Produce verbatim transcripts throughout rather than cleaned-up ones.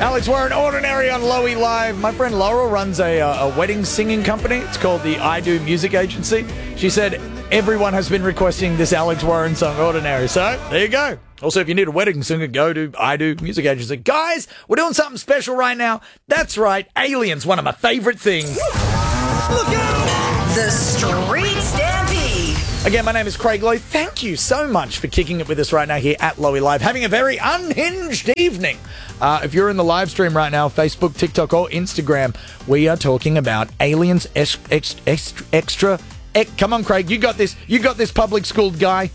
Alex Warren, Ordinary on Lowy Live. My friend Laurel runs a, uh, a wedding singing company. It's called the I Do Music Agency. She said everyone has been requesting this Alex Warren song, Ordinary. So, there you go. Also, if you need a wedding singer, go to I Do Music Agency. Guys, we're doing something special right now. That's right, Aliens, one of my favorite things. Look out! The Street Stampede. Again, my name is Craig Lowe. Thank you so much for kicking it with us right now here at Lowy Live. Having a very unhinged evening. Uh, if you're in the live stream right now, Facebook, TikTok, or Instagram, we are talking about Aliens ex- ex- ex- Extra... Ex- come on, Craig, you got this. You got this, public schooled guy.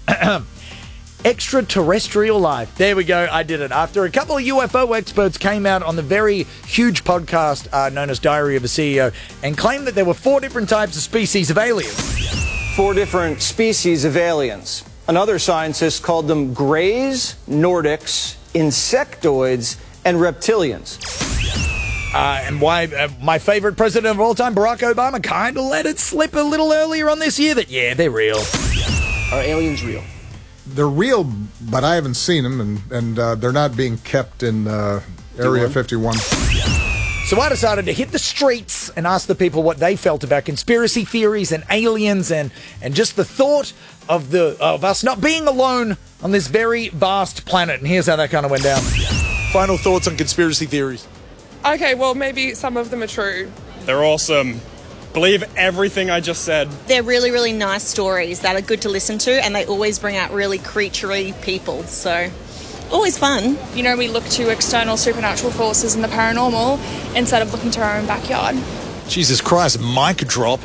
Extraterrestrial life. There we go. I did it. After a couple of U F O experts came out on the very huge podcast uh, known as Diary of a C E O and claimed that there were four different types of species of aliens. Four different species of aliens. Another scientist called them Greys, Nordics, Insectoids, and Reptilians. Uh, and why uh, my favorite president of all time, Barack Obama, kind of let it slip a little earlier on this year that, yeah, they're real. Are aliens real? They're real, but I haven't seen them, and, and uh, they're not being kept in uh, Area fifty-one. So I decided to hit the streets and ask the people what they felt about conspiracy theories and aliens and, and just the thought of the of us not being alone on this very vast planet. And here's how that kind of went down. Final thoughts on conspiracy theories. Okay, well, maybe some of them are true. They're awesome. Believe everything I just said. They're really, really nice stories that are good to listen to, and they always bring out really creaturey people, so always fun. You know, we look to external supernatural forces and the paranormal instead of looking to our own backyard. Jesus Christ, mic drop.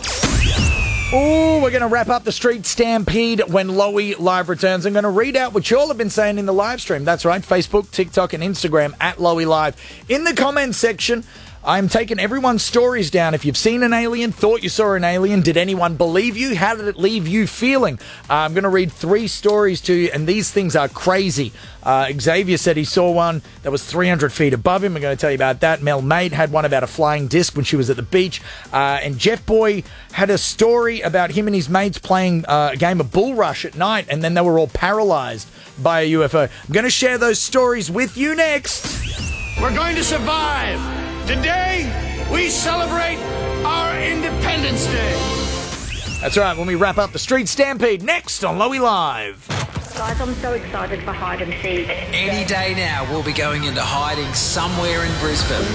Oh, we're going to wrap up the Street Stampede when Lowy Live returns. I'm going to read out what you all have been saying in the live stream. That's right, Facebook, TikTok, and Instagram at Lowy Live. In the comments section, I'm taking everyone's stories down. If you've seen an alien, thought you saw an alien, did anyone believe you? How did it leave you feeling? Uh, I'm going to read three stories to you, and these things are crazy. Uh, Xavier said he saw one that was three hundred feet above him. I'm going to tell you about that. Mel Maid had one about a flying disc when she was at the beach. Uh, and Jeff Boy had a story about him and his mates playing uh, a game of Bull Rush at night, and then they were all paralyzed by a U F O. I'm going to share those stories with you next. We're going to survive. Today, we celebrate our Independence Day. That's right, when we wrap up the Street Stampede next on Lowy Live. Guys, I'm so excited for hide and seek. Any day now, we'll be going into hiding somewhere in Brisbane.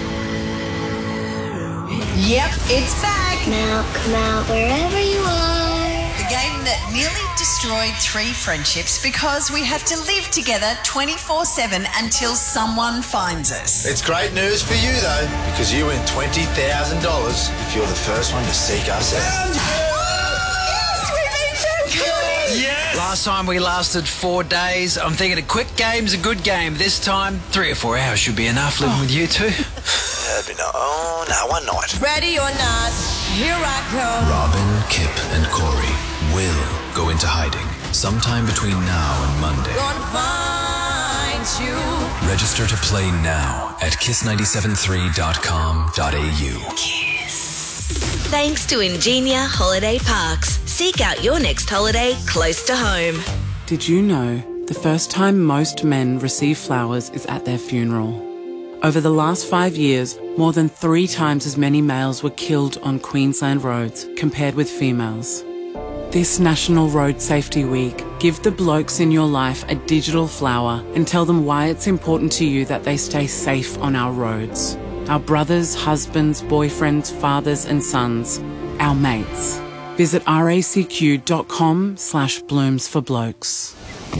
Yep, it's back. Now, come out wherever you are. The game that nearly destroyed three friendships because we have to live together twenty-four seven until someone finds us. It's great news for you, though, because you win twenty thousand dollars if you're the first one to seek us out. Yes, we've been so good. Yes! Last time we lasted four days. I'm thinking a quick game's a good game. This time, three or four hours should be enough living oh. with you two. That'd be no, oh, no, one night. Ready or not, here I come. Robin, Kip, and Corey will go into hiding sometime between now and Monday. Gonna find you. Register to play now at kiss nine seven three dot com dot a u. Kiss. Thanks to Ingenia Holiday Parks. Seek out your next holiday close to home. Did you know the first time most men receive flowers is at their funeral? Over the last five years, more than three times as many males were killed on Queensland roads compared with females. This National Road Safety Week, give the blokes in your life a digital flower and tell them why it's important to you that they stay safe on our roads. Our brothers, husbands, boyfriends, fathers and sons. Our mates. Visit racq.com slash blooms for blokes.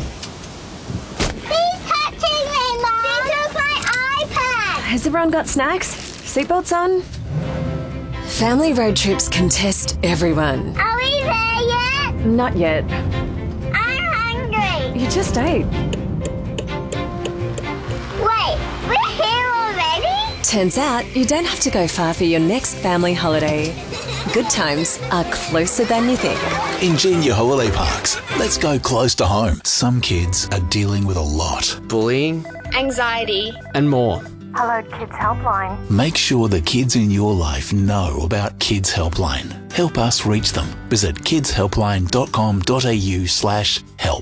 Has everyone got snacks? Seatbelts on? Family road trips can test everyone. Are we there yet? Not yet. I'm hungry. You just ate. Wait, we're here already? Turns out you don't have to go far for your next family holiday. Good times are closer than you think. Ingenia Holiday Parks. Let's go close to home. Some kids are dealing with a lot. Bullying. Anxiety. And more. Hello, Kids Helpline. Make sure the kids in your life know about Kids Helpline. Help us reach them. Visit kids helpline dot com dot a u slash help.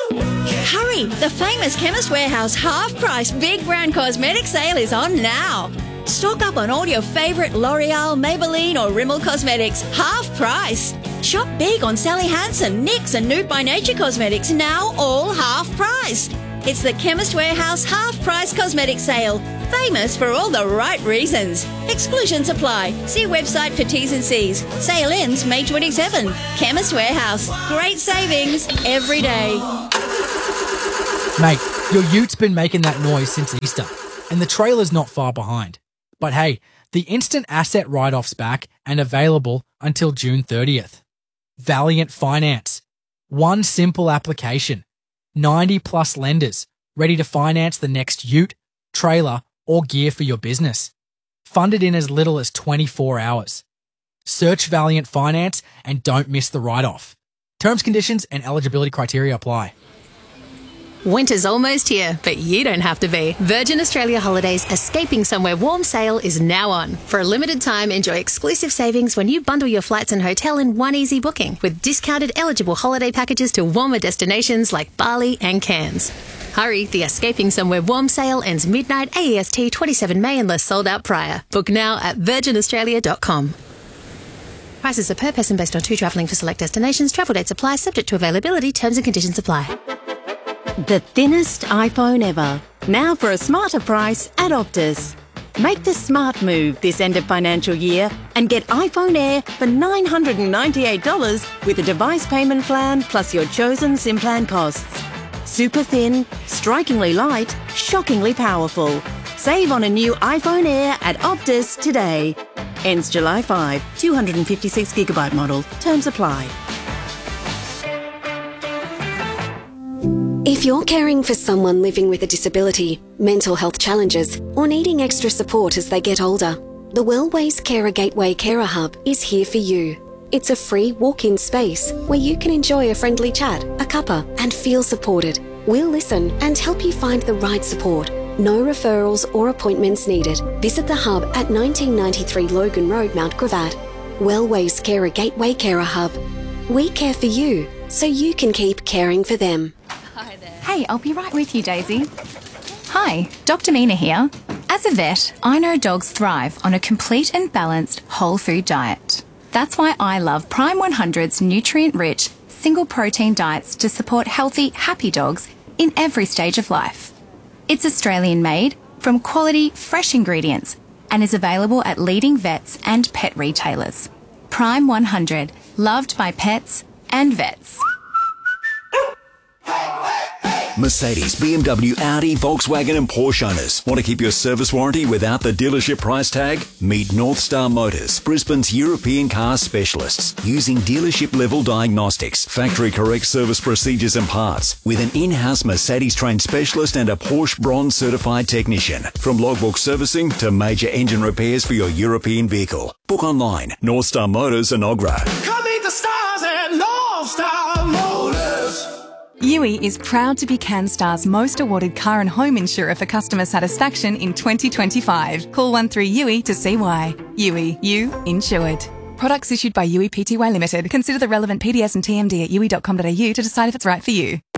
Hurry! The famous Chemist Warehouse half-price big brand cosmetic sale is on now. Stock up on all your favourite L'Oreal, Maybelline or Rimmel cosmetics, half price. Shop big on Sally Hansen, N Y X and Nude by Nature cosmetics, now all half price. It's the Chemist Warehouse half-price cosmetic sale. Famous for all the right reasons. Exclusions apply. See website for T's and C's. Sale ends May twenty-seventh. Chemist Warehouse. Great savings every day. Mate, your ute has been making that noise since Easter, and the trailer's not far behind. But hey, the instant asset write-off's back and available until June thirtieth. Valiant Finance. One simple application. ninety plus lenders ready to finance the next ute, trailer, or gear for your business. Funded in as little as twenty-four hours. Search Valiant Finance and don't miss the write-off. Terms, conditions, and eligibility criteria apply. Winter's almost here, but you don't have to be. Virgin Australia Holidays Escaping Somewhere Warm sale is now on. For a limited time, enjoy exclusive savings when you bundle your flights and hotel in one easy booking with discounted eligible holiday packages to warmer destinations like Bali and Cairns. Hurry, the Escaping Somewhere Warm sale ends midnight A E S T twenty-seven May unless sold out prior. Book now at virgin australia dot com. Prices are per person based on two travelling for select destinations. Travel dates apply, subject to availability. Terms and conditions apply. The thinnest iPhone ever. Now for a smarter price at Optus. Make the smart move this end of financial year and get iPhone Air for nine hundred ninety-eight dollars with a device payment plan plus your chosen SIM plan costs. Super thin, strikingly light, shockingly powerful. Save on a new iPhone Air at Optus today. Ends July fifth. two hundred fifty-six gigabyte model. Terms apply. If you're caring for someone living with a disability, mental health challenges, or needing extra support as they get older, the Wellways Carer Gateway Carer Hub is here for you. It's a free walk-in space where you can enjoy a friendly chat, a cuppa, and feel supported. We'll listen and help you find the right support. No referrals or appointments needed. Visit the hub at nineteen ninety-three Logan Road, Mount Gravatt. Wellways Carer Gateway Carer Hub. We care for you, so you can keep caring for them. Hey, I'll be right with you, Daisy. Hi, Doctor Mina here. As a vet, I know dogs thrive on a complete and balanced whole food diet. That's why I love Prime one hundred's nutrient-rich, single protein diets to support healthy, happy dogs in every stage of life. It's Australian-made, from quality, fresh ingredients, and is available at leading vets and pet retailers. Prime one hundred, loved by pets and vets. Mercedes, B M W, Audi, Volkswagen and Porsche owners. Want to keep your service warranty without the dealership price tag? Meet North Star Motors, Brisbane's European car specialists, using dealership-level diagnostics, factory-correct service procedures and parts, with an in-house Mercedes-trained specialist and a Porsche Bronze-certified technician. From logbook servicing to major engine repairs for your European vehicle. Book online, North Star Motors, Enoggera. Come meet the stars at North Star Motors. Yui is proud to be CanStar's most awarded car and home insurer for customer satisfaction in twenty twenty-five. Call one three Yui to see why. Yui, you insured. Products issued by Yui Pty Limited. Consider the relevant P D S and T M D at yui dot com dot a u to decide if it's right for you.